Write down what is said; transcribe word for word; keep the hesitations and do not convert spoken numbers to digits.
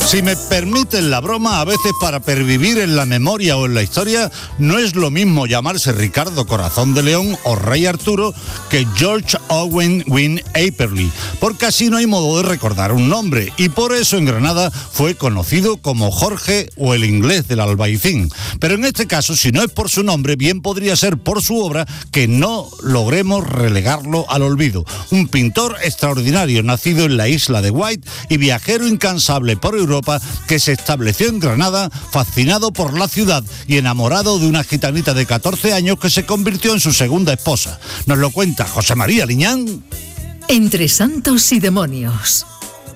Si me permiten la broma, a veces para pervivir en la memoria o en la historia, no es lo mismo llamarse Ricardo Corazón de León o Rey Arturo que George Owen Wynne Apperley, porque así no hay modo de recordar un nombre, y por eso en Granada fue conocido como Jorge o el inglés del Albaicín. Pero en este caso, si no es por su nombre, bien podría ser por su obra que no logremos relegarlo al olvido. Un pintor extraordinario, nacido en la isla de White y viajero incansable por Europa, que se estableció en Granada, fascinado por la ciudad y enamorado de una gitanita de catorce años que se convirtió en su segunda esposa. Nos lo cuenta José María Liñán. Entre santos y demonios.